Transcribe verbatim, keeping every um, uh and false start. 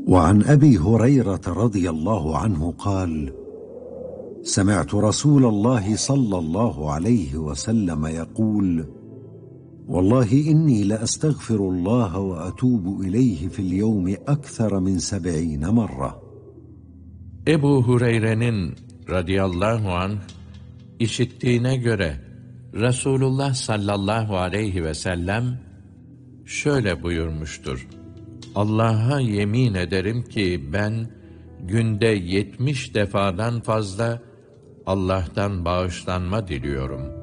وعن أبي هريرة رضي الله عنه قال: سمعت رسول الله صلى الله عليه وسلم يقول: والله إني لأستغفر الله وأتوب إليه في اليوم أكثر من سبعين مرة. Ebu Hureyre'nin radıyallahu anh işittiğine göre Resulullah sallallahu aleyhi ve sellem şöyle buyurmuştur: Allah'a yemin ederim ki ben günde yetmiş defadan fazla Allah'tan bağışlanma diliyorum.